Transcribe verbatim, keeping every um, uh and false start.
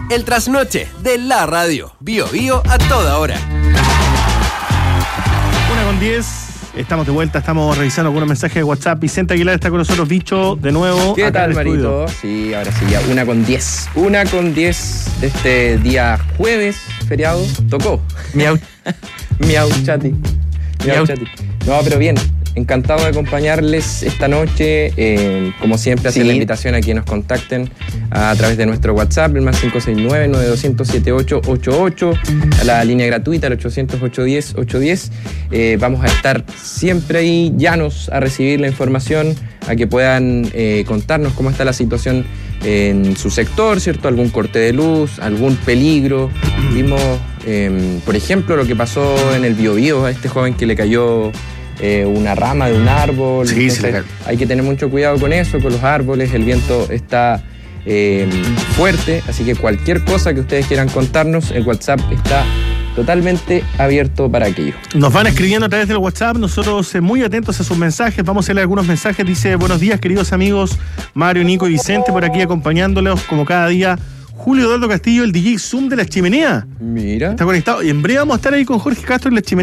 El trasnoche de la radio. Bio Bio a toda hora. Una con diez. Estamos de vuelta, estamos revisando algunos mensajes de WhatsApp. Vicente Aguilar está con nosotros, Bicho, de nuevo. ¿Qué tal, Marito? Sí, ahora sí, ya una con diez. Una con diez de este día jueves, feriado. Tocó. Miau. Miau, chati. Miau, Miau. chati. No, pero bien. Encantado de acompañarles esta noche. Eh, como siempre, hacer Sí. la invitación a que nos contacten a través de nuestro WhatsApp, el más cinco seis nueve, nueve dos cero cero, siete ocho ocho ocho, a la línea gratuita, el ochocientos, ochocientos diez, ochocientos diez. Eh, vamos a estar siempre ahí llanos a recibir la información, a que puedan eh, contarnos cómo está la situación en su sector, ¿cierto? Algún corte de luz, algún peligro. Vimos, eh, por ejemplo, lo que pasó en el Biobío a este joven que le cayó Eh, una rama de un árbol. Sí, Entonces, se le cae. hay que tener mucho cuidado con eso, con los árboles. El viento está eh, fuerte, así que cualquier cosa que ustedes quieran contarnos, el WhatsApp está totalmente abierto para aquello. Nos van escribiendo a través del WhatsApp, nosotros eh, muy atentos a sus mensajes. Vamos a leer algunos mensajes. Dice: buenos días, queridos amigos Mario, Nico y Vicente, por aquí acompañándolos como cada día. Julio Eduardo Castillo, el D J Zoom de la Chimenea. Mira. Está conectado. Y en breve vamos a estar ahí con Jorge Castro en la Chimenea.